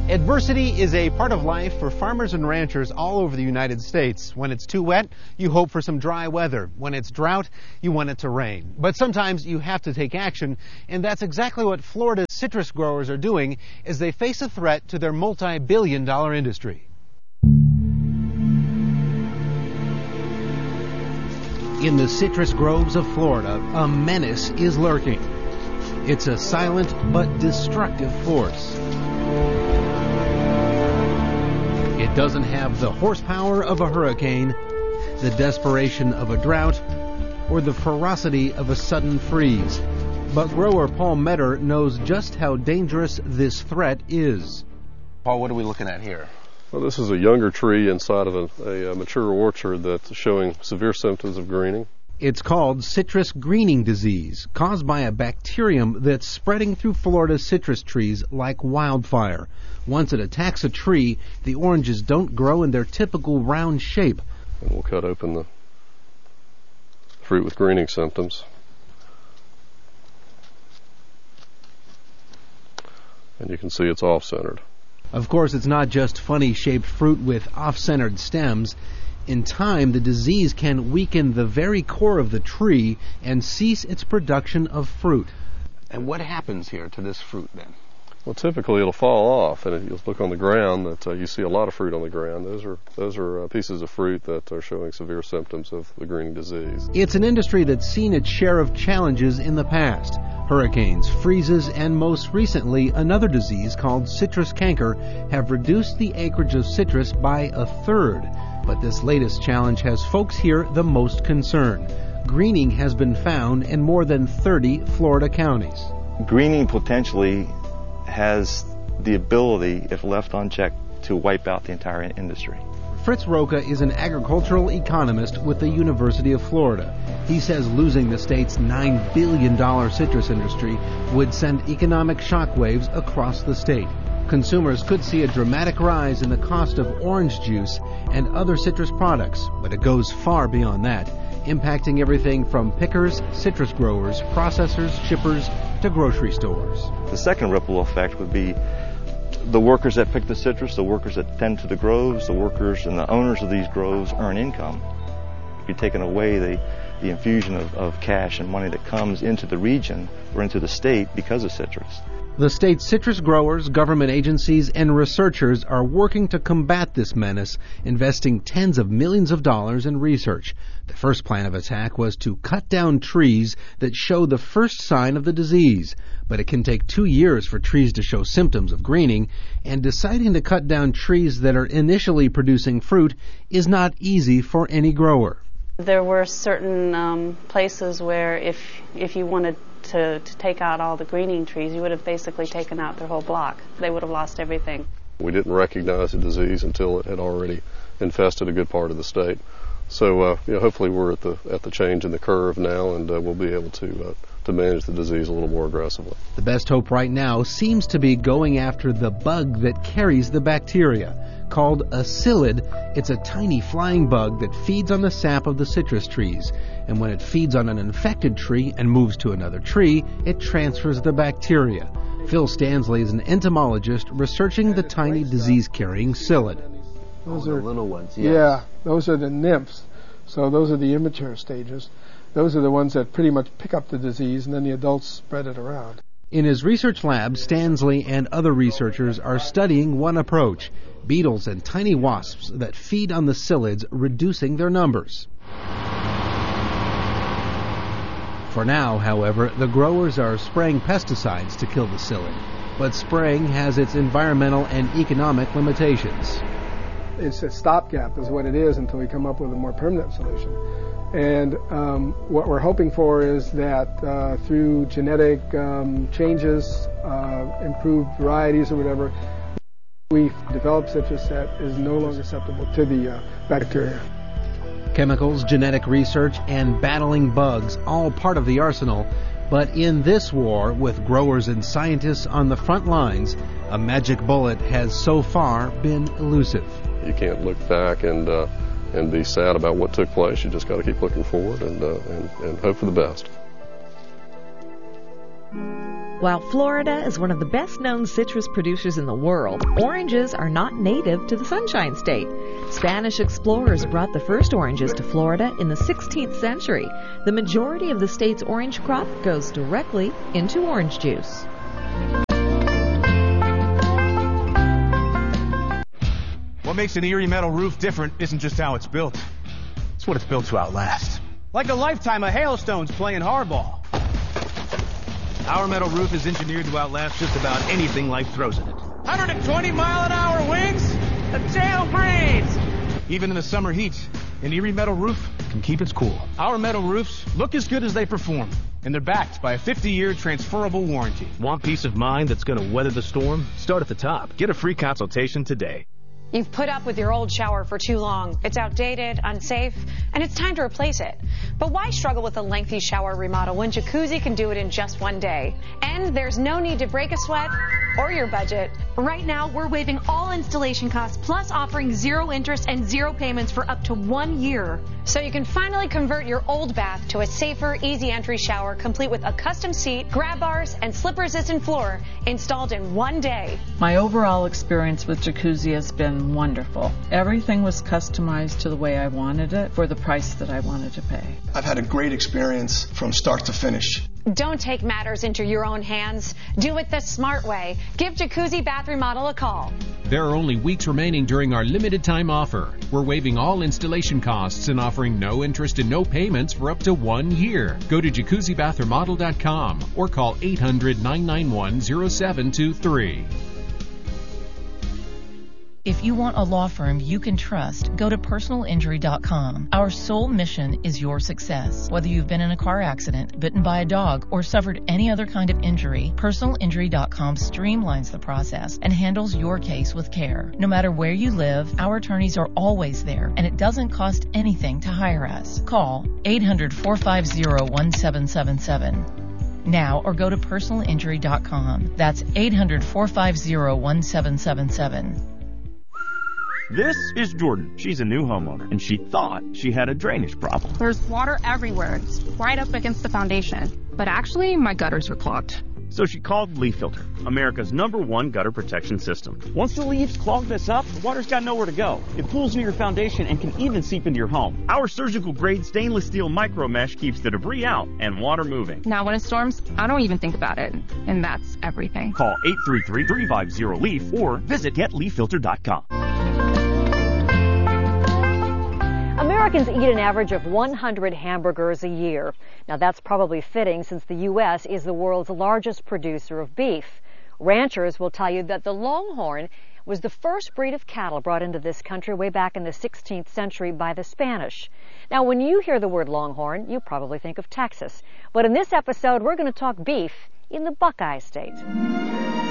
Adversity is a part of life for farmers and ranchers all over the United States. When it's too wet, you hope for some dry weather. When it's drought, you want it to rain. But sometimes you have to take action, and that's exactly what Florida's citrus growers are doing as they face a threat to their multi-billion-dollar industry. In the citrus groves of Florida, a menace is lurking. It's a silent but destructive force. It doesn't have the horsepower of a hurricane, the desperation of a drought, or the ferocity of a sudden freeze. But grower Paul Metter knows just how dangerous this threat is. Paul, what are we looking at here? Well, this is a younger tree inside of a mature orchard that's showing severe symptoms of greening. It's called citrus greening disease, caused by a bacterium that's spreading through Florida's citrus trees like wildfire. Once it attacks a tree, the oranges don't grow in their typical round shape. And we'll cut open the fruit with greening symptoms. And you can see it's off-centered. Of course, it's not just funny-shaped fruit with off-centered stems. In time, the disease can weaken the very core of the tree and cease its production of fruit. And what happens here to this fruit then? Well, typically it'll fall off, and if you look on the ground, that you see a lot of fruit on the ground. Those are pieces of fruit that are showing severe symptoms of the greening disease. It's an industry that's seen its share of challenges in the past. Hurricanes, freezes, and most recently another disease called citrus canker have reduced the acreage of citrus by a third. But this latest challenge has folks here the most concerned. Greening has been found in more than 30 Florida counties. Greening potentially has the ability, if left unchecked, to wipe out the entire industry. Fritz Roca is an agricultural economist with the University of Florida. He says losing the state's $9 billion citrus industry would send economic shockwaves across the state. Consumers could see a dramatic rise in the cost of orange juice and other citrus products, but it goes far beyond that, impacting everything from pickers, citrus growers, processors, shippers, to grocery stores. The second ripple effect would be the workers that pick the citrus, the workers that tend to the groves, the workers and the owners of these groves earn income. If you're taking away the infusion of cash and money that comes into the region or into the state because of citrus. The state's citrus growers, government agencies, and researchers are working to combat this menace, investing tens of millions of dollars in research. The first plan of attack was to cut down trees that show the first sign of the disease. But it can take 2 years for trees to show symptoms of greening, and deciding to cut down trees that are initially producing fruit is not easy for any grower. There were certain places where if you wanted to take out all the greening trees, you would have basically taken out their whole block. They would have lost everything. We didn't recognize the disease until it had already infested a good part of the state. So hopefully we're at the change in the curve now, and we'll be able to manage the disease a little more aggressively. The best hope right now seems to be going after the bug that carries the bacteria. Called a psyllid, it's a tiny flying bug that feeds on the sap of the citrus trees. And when it feeds on an infected tree and moves to another tree, it transfers the bacteria. Phil Stansley is an entomologist researching the tiny disease-carrying psyllid. Those are the little ones, yes. Yeah, those are the nymphs. So those are the immature stages. Those are the ones that pretty much pick up the disease, and then the adults spread it around. In his research lab, Stansley and other researchers are studying one approach: beetles and tiny wasps that feed on the psyllids, reducing their numbers. For now, however, the growers are spraying pesticides to kill the psyllid. But spraying has its environmental and economic limitations. It's a stopgap is what it is until we come up with a more permanent solution. And what we're hoping for is that through genetic changes, improved varieties or whatever, we've developed citrus that is no longer susceptible to the bacteria. Chemicals, genetic research, and battling bugs, all part of the arsenal. But in this war, with growers and scientists on the front lines, a magic bullet has so far been elusive. You can't look back and be sad about what took place. You just got to keep looking forward and hope for the best. While Florida is one of the best-known citrus producers in the world, oranges are not native to the Sunshine State. Spanish explorers brought the first oranges to Florida in the 16th century. The majority of the state's orange crop goes directly into orange juice. What makes an Erie Metal roof different isn't just how it's built. It's what it's built to outlast. Like a lifetime of hailstones playing hardball. Our metal roof is engineered to outlast just about anything life throws at it. 120-mile-an-hour winds, a tail breeze. Even in the summer heat, an Erie Metal roof can keep its cool. Our metal roofs look as good as they perform, and they're backed by a 50-year transferable warranty. Want peace of mind that's going to weather the storm? Start at the top. Get a free consultation today. You've put up with your old shower for too long. It's outdated, unsafe, and it's time to replace it. But why struggle with a lengthy shower remodel when Jacuzzi can do it in just one day? And there's no need to break a sweat or your budget. Right now, we're waiving all installation costs, plus offering 0 interest and 0 payments for up to 1 year. So you can finally convert your old bath to a safer, easy entry shower, complete with a custom seat, grab bars, and slip-resistant floor installed in 1 day. My overall experience with Jacuzzi has been wonderful. Everything was customized to the way I wanted it for the price that I wanted to pay. I've had a great experience from start to finish. Don't take matters into your own hands. Do it the smart way. Give Jacuzzi Bath Remodel a call. There are only weeks remaining during our limited time offer. We're waiving all installation costs and offering no interest and no payments for up to 1 year. Go to jacuzzibathremodel.com or call 800-991-0723. If you want a law firm you can trust, go to personalinjury.com. Our sole mission is your success. Whether you've been in a car accident, bitten by a dog, or suffered any other kind of injury, personalinjury.com streamlines the process and handles your case with care. No matter where you live, our attorneys are always there, and it doesn't cost anything to hire us. Call 800-450-1777. Now or go to personalinjury.com. That's 800-450-1777. This is Jordan. She's a new homeowner, and she thought she had a drainage problem. There's water everywhere. It's right up against the foundation. But actually, my gutters are clogged. So she called Leaf Filter, America's #1 gutter protection system. Once the leaves clog this up, the water's got nowhere to go. It pools near your foundation and can even seep into your home. Our surgical-grade stainless steel micro mesh keeps the debris out and water moving. Now, when it storms, I don't even think about it. And that's everything. Call 833-350-LEAF or visit getleaffilter.com. Americans eat an average of 100 hamburgers a year. Now that's probably fitting since the U.S. is the world's largest producer of beef. Ranchers will tell you that the Longhorn was the first breed of cattle brought into this country way back in the 16th century by the Spanish. Now when you hear the word Longhorn, you probably think of Texas. But in this episode, we're going to talk beef in the Buckeye State.